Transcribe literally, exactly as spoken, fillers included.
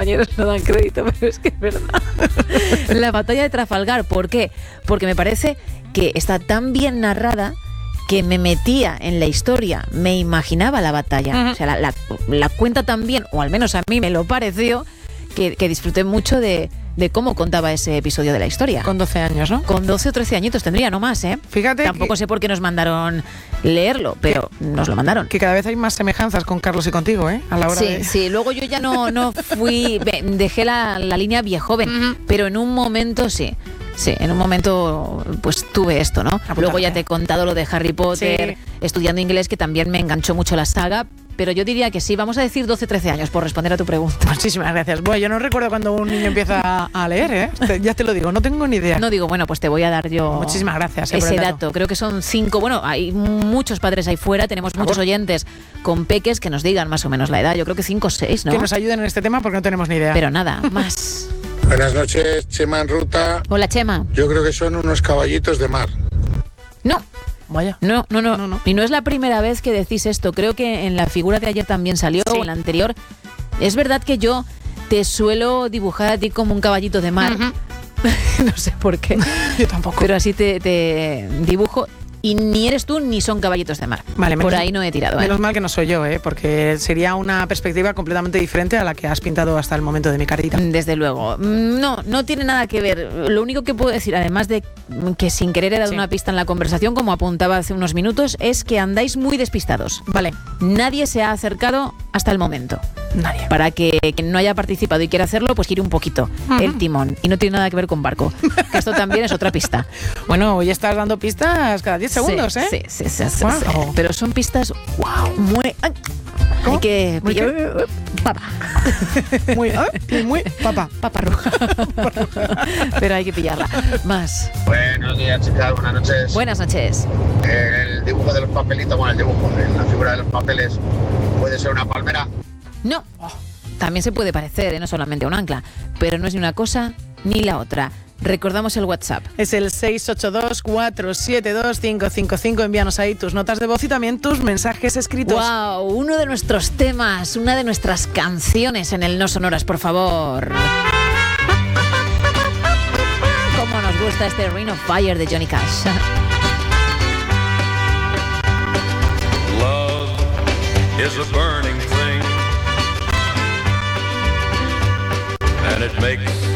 compañeros no dan crédito, pero es que es verdad. La batalla de Trafalgar, ¿por qué? Porque me parece que está tan bien narrada que me metía en la historia, me imaginaba la batalla. Uh-huh. O sea, la, la, la cuenta tan bien, o al menos a mí me lo pareció, que, que disfruté mucho de, de cómo contaba ese episodio de la historia. Con doce años, ¿no? Con doce o trece añitos tendría, no más, ¿eh? Fíjate. Tampoco que, sé por qué nos mandaron leerlo, pero que, nos lo mandaron. Que cada vez hay más semejanzas con Carlos y contigo, ¿eh? A la hora sí, de... sí. Luego yo ya no, no fui, dejé la, la línea viejoven, uh-huh. pero en un momento sí. Sí, en un momento pues tuve esto, ¿no? Apuntarte. Luego ya te he contado lo de Harry Potter, sí. estudiando inglés, que también me enganchó mucho la saga, pero yo diría que sí, vamos a decir doce trece años por responder a tu pregunta. Muchísimas gracias. Bueno, yo no recuerdo cuando un niño empieza a leer, ¿eh? Te, ya te lo digo, no tengo ni idea. No digo, bueno, pues te voy a dar yo Muchísimas gracias, eh, ese dato. dato. Creo que son cinco, bueno, hay muchos padres ahí fuera, tenemos muchos oyentes con peques que nos digan más o menos la edad, yo creo que cinco o seis, ¿no? Que nos ayuden en este tema porque no tenemos ni idea. Pero nada, más... Buenas noches, Chema en ruta. Hola, Chema. Yo creo que son unos caballitos de mar. No. Vaya. No, no, no, no, no. Y no es la primera vez que decís esto. Creo que en la figura de ayer también salió, sí. o en la anterior. Es verdad que yo te suelo dibujar a ti como un caballito de mar. Uh-huh. No sé por qué. Yo tampoco. Pero así te, te dibujo. Y ni eres tú ni son caballitos de mar. Vale, por menos, ahí no he tirado. ¿eh? Menos mal que no soy yo, ¿eh? Porque sería una perspectiva completamente diferente a la que has pintado hasta el momento de mi carita. Desde luego. No, no tiene nada que ver. Lo único que puedo decir, además de que sin querer he dado sí. una pista en la conversación, como apuntaba hace unos minutos, es que andáis muy despistados. Vale. Nadie se ha acercado hasta el momento. Nadie. Para que quien no haya participado y quiera hacerlo, pues gire un poquito uh-huh. el timón. Y no tiene nada que ver con barco. Que esto también es otra pista. Bueno, hoy estás dando pistas cada diez segundos, sí, ¿eh? Sí, sí, sí, sí, wow. sí. Pero son pistas wow, muy... Ay, ¿Cómo? hay que... Muy, papa. Muy, ¿eh? muy papa. Papa roja. Pero hay que pillarla. Más. Buenos días, chicas. Buenas noches. Buenas noches. El dibujo de los papelitos, bueno, el dibujo, la figura de los papeles, ¿puede ser una palmera? No. También se puede parecer, ¿eh? No solamente a un ancla. Pero no es ni una cosa ni la otra. Recordamos el WhatsApp. Es el seis ocho dos, cuatro siete dos, cinco cinco cinco. Envíanos ahí tus notas de voz y también tus mensajes escritos. ¡Wow! Uno de nuestros temas, una de nuestras canciones en el No Sonoras, por favor. Cómo nos gusta este Ring of Fire de Johnny Cash. Love is a burning thing, and it makes